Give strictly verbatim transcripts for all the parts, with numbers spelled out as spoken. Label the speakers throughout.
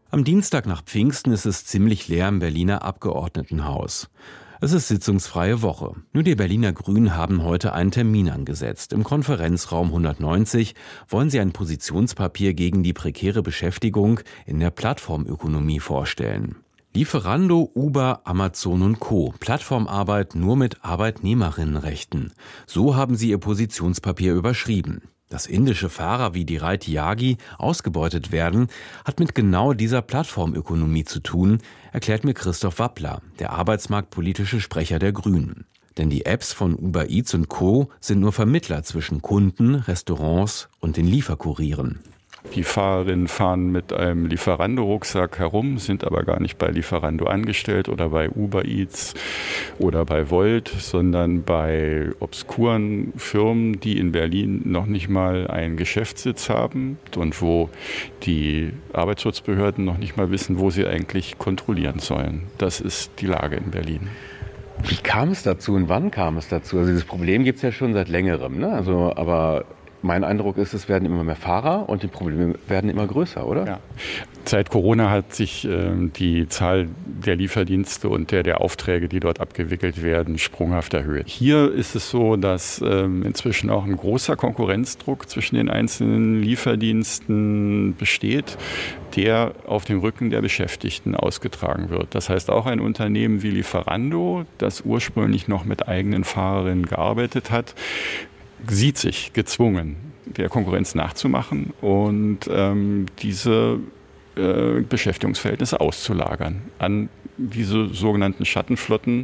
Speaker 1: Am Dienstag nach Pfingsten ist es ziemlich leer im Berliner Abgeordnetenhaus. Es ist sitzungsfreie Woche. Nur die Berliner Grünen haben heute einen Termin angesetzt. Im Konferenzraum hundertneunzig wollen sie ein Positionspapier gegen die prekäre Beschäftigung in der Plattformökonomie vorstellen. Lieferando, Uber, Amazon und Co. Plattformarbeit nur mit Arbeitnehmerinnenrechten. So haben sie ihr Positionspapier überschrieben. Dass indische Fahrer wie Dhirai Tyagi ausgebeutet werden, hat mit genau dieser Plattformökonomie zu tun, erklärt mir Christoph Wappler, der arbeitsmarktpolitische Sprecher der Grünen. Denn die Apps von Uber Eats und Co. sind nur Vermittler zwischen Kunden, Restaurants und den Lieferkurieren.
Speaker 2: Die Fahrerinnen fahren mit einem Lieferando-Rucksack herum, sind aber gar nicht bei Lieferando angestellt oder bei Uber Eats oder bei Volt, sondern bei obskuren Firmen, die in Berlin noch nicht mal einen Geschäftssitz haben und wo die Arbeitsschutzbehörden noch nicht mal wissen, wo sie eigentlich kontrollieren sollen. Das ist die Lage in Berlin.
Speaker 1: Wie kam es dazu und wann kam es dazu? Also dieses Problem gibt es ja schon seit längerem, ne? Also, aber mein Eindruck ist, es werden immer mehr Fahrer und die Probleme werden immer größer, oder?
Speaker 2: Ja. Seit Corona hat sich äh, die Zahl der Lieferdienste und der, der Aufträge, die dort abgewickelt werden, sprunghaft erhöht. Hier ist es so, dass ähm, inzwischen auch ein großer Konkurrenzdruck zwischen den einzelnen Lieferdiensten besteht, der auf dem Rücken der Beschäftigten ausgetragen wird. Das heißt, auch ein Unternehmen wie Lieferando, das ursprünglich noch mit eigenen Fahrerinnen gearbeitet hat, sieht sich gezwungen, der Konkurrenz nachzumachen und ähm, diese äh, Beschäftigungsverhältnisse auszulagern an diese sogenannten Schattenflotten,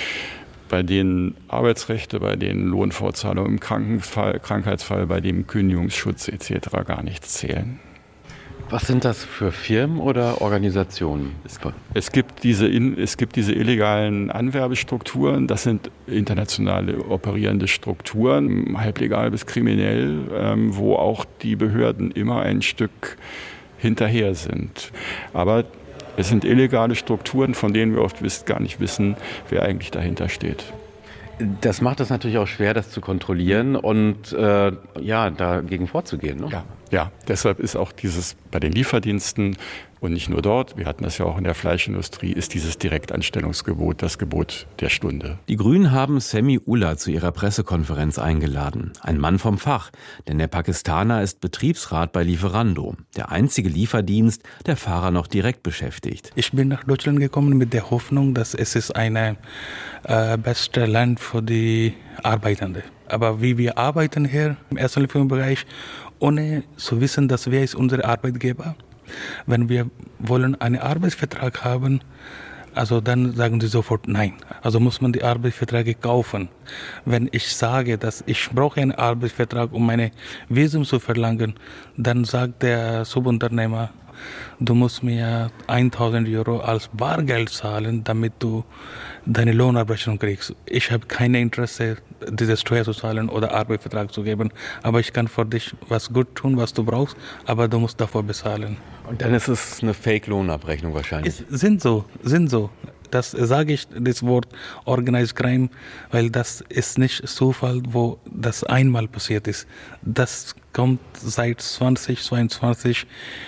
Speaker 2: bei denen Arbeitsrechte, bei denen Lohnfortzahlung im Krankenfall, Krankheitsfall, bei dem Kündigungsschutz et cetera gar nichts zählen.
Speaker 1: Was sind das für Firmen oder Organisationen?
Speaker 2: Es, es, gibt diese, es gibt diese illegalen Anwerbestrukturen, das sind internationale operierende Strukturen, halblegal bis kriminell, ähm, wo auch die Behörden immer ein Stück hinterher sind. Aber es sind illegale Strukturen, von denen wir oft wiss, gar nicht wissen, wer eigentlich dahinter steht.
Speaker 1: Das macht es natürlich auch schwer, das zu kontrollieren und äh, ja, dagegen vorzugehen. Ne?
Speaker 2: Ja, ja, deshalb ist auch dieses bei den Lieferdiensten und nicht nur dort, wir hatten das ja auch in der Fleischindustrie, ist dieses Direktanstellungsgebot das Gebot der Stunde.
Speaker 1: Die Grünen haben Sami Ullah zu ihrer Pressekonferenz eingeladen. Ein Mann vom Fach, denn der Pakistaner ist Betriebsrat bei Lieferando. Der einzige Lieferdienst, der Fahrer noch direkt beschäftigt.
Speaker 3: Ich bin nach Deutschland gekommen mit der Hoffnung, dass es ist ein äh, beste Land für die Arbeitenden. Aber wie wir arbeiten hier im ersten Bereich, ohne zu wissen, dass wer ist unser Arbeitgeber. Wenn wir wollen einen Arbeitsvertrag haben, also dann sagen sie sofort nein. Also muss man die Arbeitsverträge kaufen. Wenn ich sage, dass ich brauche einen Arbeitsvertrag, um meine Visum zu verlangen, dann sagt der Subunternehmer, du musst mir tausend Euro als Bargeld zahlen, damit du deine Lohnabrechnung kriegst. Ich habe kein Interesse, diese Steuer zu zahlen oder Arbeitsvertrag zu geben, aber ich kann für dich was gut tun, was du brauchst, aber du musst davor bezahlen.
Speaker 1: Und dann ist es eine Fake-Lohnabrechnung wahrscheinlich?
Speaker 3: Es sind so, sind so. Das sage ich, das Wort Organized Crime, weil das ist nicht Zufall, wo das einmal passiert ist. Das kommt seit zwanzig zweiundzwanzig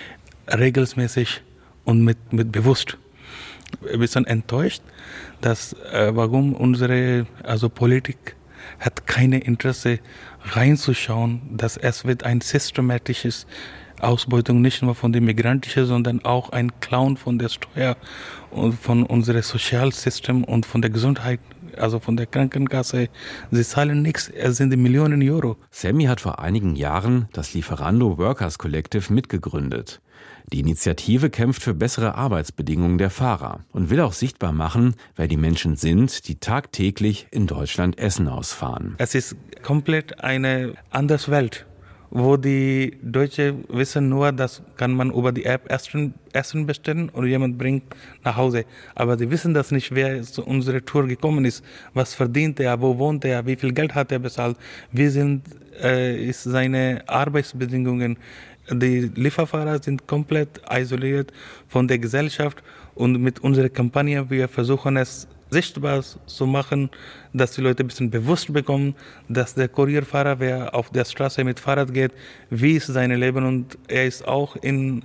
Speaker 3: regelmäßig und mit, mit bewusst. Wir sind enttäuscht, dass äh, warum unsere also Politik hat keine Interesse reinzuschauen, dass es wird ein systematisches Ausbeutung nicht nur von den Migrantischen, sondern auch ein Clown von der Steuer und von unserem Sozialsystem und von der Gesundheit, also von der Krankenkasse. Sie zahlen nichts, es sind Millionen Euro.
Speaker 1: Sami hat vor einigen Jahren das Lieferando Workers Collective mitgegründet. Die Initiative kämpft für bessere Arbeitsbedingungen der Fahrer und will auch sichtbar machen, wer die Menschen sind, die tagtäglich in Deutschland Essen ausfahren.
Speaker 3: Es ist komplett eine andere Welt, wo die Deutschen wissen nur, das kann man über die App Essen, Essen bestellen und jemand bringt nach Hause. Aber sie wissen das nicht, wer zu unserer Tour gekommen ist, was verdient er, wo wohnt er, wie viel Geld hat er bezahlt, wie sind äh, ist seine Arbeitsbedingungen. Die Lieferfahrer sind komplett isoliert von der Gesellschaft und mit unserer Kampagne, wir versuchen es sichtbar zu machen, dass die Leute ein bisschen bewusst bekommen, dass der Kurierfahrer, wer auf der Straße mit Fahrrad geht, wie ist sein Leben und er ist auch in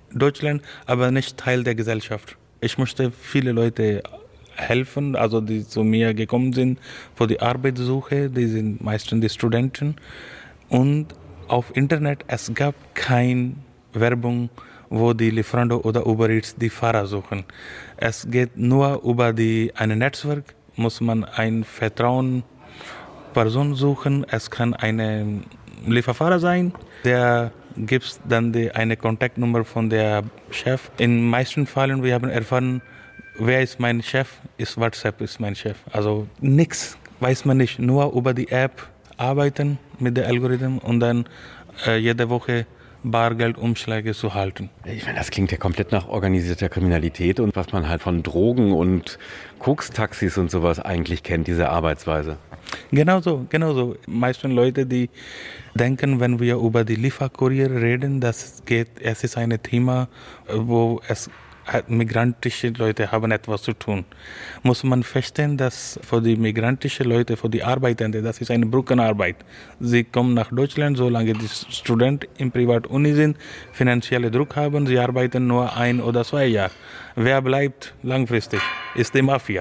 Speaker 3: Deutschland, aber nicht Teil der Gesellschaft. Ich möchte viele Leute helfen, also die zu mir gekommen sind für die Arbeitssuche, die sind meistens die Studenten. Und auf Internet, es gab keine Werbung, wo die Lieferando oder Uber Eats die Fahrer suchen. Es geht nur über die, ein Netzwerk, muss man eine vertrauen Person suchen. Es kann ein Lieferfahrer sein, der gibt dann die, eine Kontaktnummer von der Chef. In den meisten Fällen, wir haben erfahren, wer ist mein Chef, ist WhatsApp ist mein Chef. Also nichts weiß man nicht, nur über die App arbeiten mit der Algorithmen und dann äh, jede Woche Bargeldumschläge zu halten.
Speaker 1: Ich meine, das klingt ja komplett nach organisierter Kriminalität und was man halt von Drogen und Kokstaxis und sowas eigentlich kennt, diese Arbeitsweise.
Speaker 3: Genau so, genau so. Meisten Leute, die denken, wenn wir über die Lieferkurier reden, das geht, es ist ein Thema, wo es migrantische Leute haben etwas zu tun. Muss man verstehen, dass für die migrantischen Leute, für die Arbeitenden, das ist eine Brückenarbeit. Sie kommen nach Deutschland, solange die Studenten in Privatuni sind, finanziellen Druck haben, sie arbeiten nur ein oder zwei Jahre. Wer bleibt langfristig, ist die Mafia.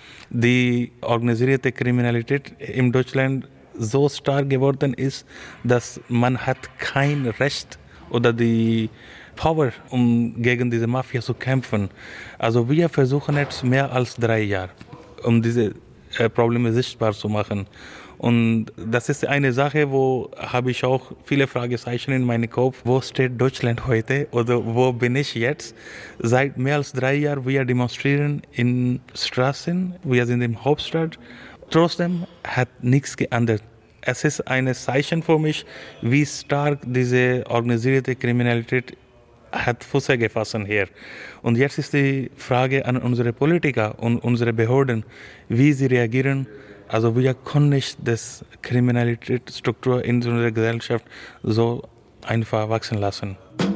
Speaker 3: Die organisierte Kriminalität in Deutschland so stark geworden ist, dass man hat kein Recht oder die Power, um gegen diese Mafia zu kämpfen. Also wir versuchen jetzt mehr als drei Jahre, um diese äh, Probleme sichtbar zu machen. Und das ist eine Sache, wo habe ich auch viele Fragezeichen in meinem Kopf. Wo steht Deutschland heute oder wo bin ich jetzt? Seit mehr als drei Jahren wir demonstrieren in Straßen, wir sind in der Hauptstadt. Trotzdem hat nichts geändert. Es ist ein Zeichen für mich, wie stark diese organisierte Kriminalität hat Fuß gefasst hier. Und jetzt ist die Frage an unsere Politiker und unsere Behörden, wie sie reagieren. Also wir können nicht das Kriminalitätsstruktur in unserer Gesellschaft so einfach wachsen lassen.